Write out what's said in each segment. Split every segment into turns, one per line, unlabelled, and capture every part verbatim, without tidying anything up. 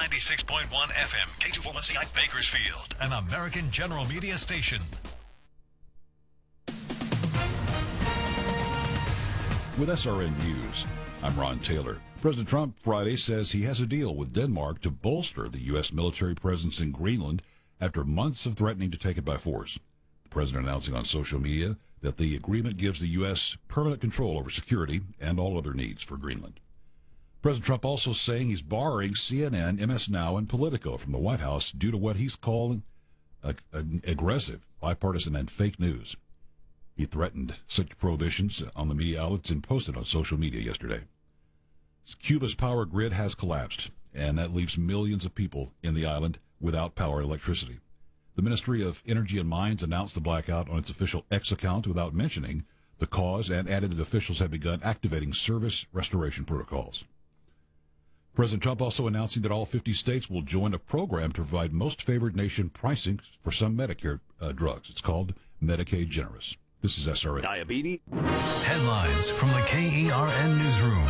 ninety-six point one F M, K two forty-one C I Bakersfield, an American General Media station.
With S R N News, I'm Ron Taylor. President Trump Friday says he has a deal with Denmark to bolster the U S military presence in Greenland after months of threatening to take it by force. The president announcing on social media that the agreement gives the U S permanent control over security and all other needs for Greenland. President Trump also saying he's barring C N N, M S Now, and Politico from the White House due to what he's calling a, a, aggressive, bipartisan, and fake news. He threatened such prohibitions on the media outlets and posted on social media yesterday. Cuba's power grid has collapsed, and that leaves millions of people in the island without power and electricity. The Ministry of Energy and Mines announced the blackout on its official X account without mentioning the cause and added that officials have begun activating service restoration protocols. President Trump also announcing that all fifty states will join a program to provide most favored nation pricing for some Medicare uh, drugs. It's called Medicaid Generous. This is S R N.
Diabetes.
Headlines from the K E R N Newsroom.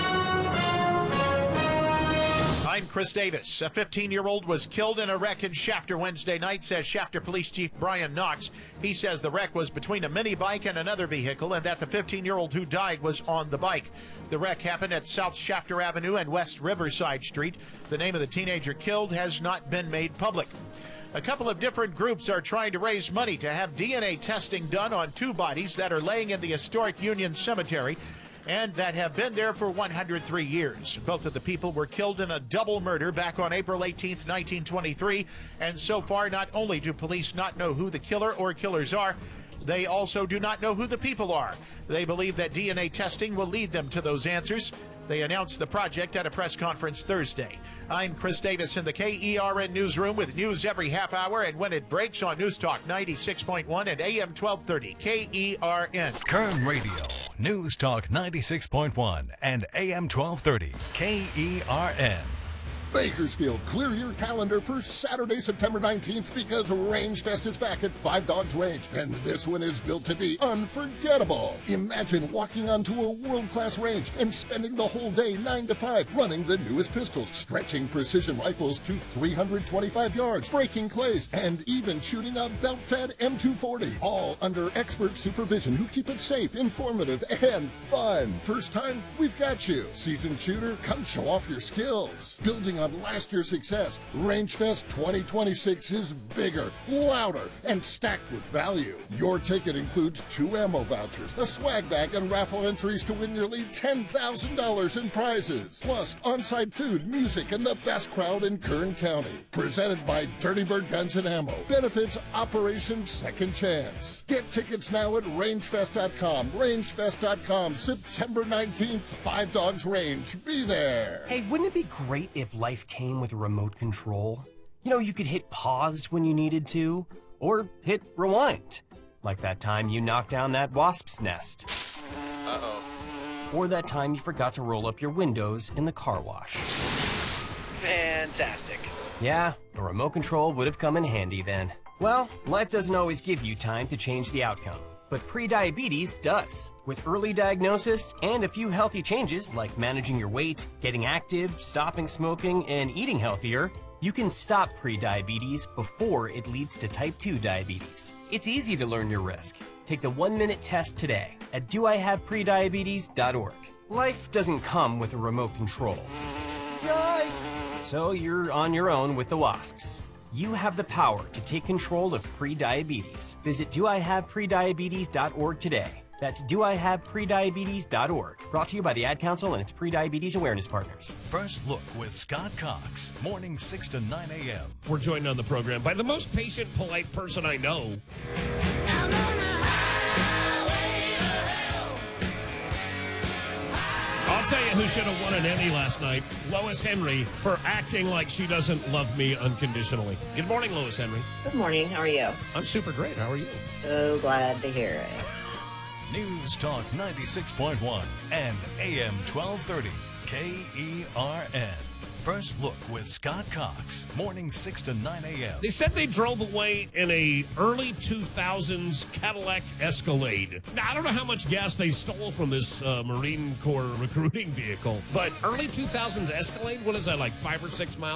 I'm Chris Davis. A fifteen-year-old was killed in a wreck in Shafter Wednesday night, says Shafter Police Chief Brian Knox. He says the wreck was between a mini bike and another vehicle and that the fifteen-year-old who died was on the bike. The wreck happened at South Shafter Avenue and West Riverside Street. The name of the teenager killed has not been made public. A couple of different groups are trying to raise money to have D N A testing done on two bodies that are laying in the historic Union Cemetery and that have been there for one hundred three years. Both of the people were killed in a double murder back on April eighteenth, nineteen twenty-three, and so far not only do police not know who the killer or killers are, they also do not know who the people are. They believe that D N A testing will lead them to those answers. They announced the project at a press conference Thursday. I'm Chris Davis in the K E R N Newsroom with news every half hour and when it breaks on News Talk ninety-six point one and A M twelve thirty K E R N.
Kern Radio, News Talk ninety-six point one and A M twelve thirty K E R N.
Bakersfield, clear your calendar for Saturday, September nineteenth, because Range Fest is back at Five Dogs Range, and this one is built to be unforgettable. Imagine walking onto a world-class range and spending the whole day nine to five running the newest pistols, stretching precision rifles to three hundred twenty-five yards, breaking clays, and even shooting a belt-fed M two forty, all under expert supervision who keep it safe, informative, and fun. First time, we've got you. Seasoned shooter, come show off your skills. Building on last year's success, Range Fest twenty twenty-six is bigger, louder, and stacked with value. Your ticket includes two ammo vouchers, a swag bag, and raffle entries to win nearly ten thousand dollars in prizes. Plus, on-site food, music, and the best crowd in Kern County. Presented by Dirty Bird Guns and Ammo. Benefits Operation Second Chance. Get tickets now at range fest dot com. range fest dot com, September nineteenth, Five Dogs Range. Be there.
Hey, wouldn't it be great if life came with a remote control? You know, you could hit pause when you needed to, or hit rewind. Like that time you knocked down that wasp's nest.
Uh-oh.
Or that time you forgot to roll up your windows in the car wash.
Fantastic.
Yeah, a remote control would have come in handy then. Well, life doesn't always give you time to change the outcome, but prediabetes does. With early diagnosis and a few healthy changes like managing your weight, getting active, stopping smoking, and eating healthier, you can stop prediabetes before it leads to type two diabetes. It's easy to learn your risk. Take the one-minute test today at do I have prediabetes dot org. Life doesn't come with a remote control. Yikes! So you're on your own with the wasps. You have the power to take control of prediabetes. Visit do I have prediabetes dot org today. That's do I have prediabetes dot org. Brought to you by the Ad Council and its prediabetes awareness partners.
First Look with Scott Cox, morning six to nine A M.
We're joined on the program by the most patient, polite person I know. I'll tell you who should have won an Emmy last night. Lois Henry for acting like she doesn't love me unconditionally. Good morning, Lois Henry.
Good morning. How are you?
I'm super great. How are you?
So glad to hear it.
News Talk ninety-six point one and A M twelve thirty K E R N. First Look with Scott Cox, morning six to nine A M.
They said they drove away in a early two thousands Cadillac Escalade. Now, I don't know how much gas they stole from this uh, Marine Corps recruiting vehicle, but early two thousands Escalade, what is that, like five or six miles?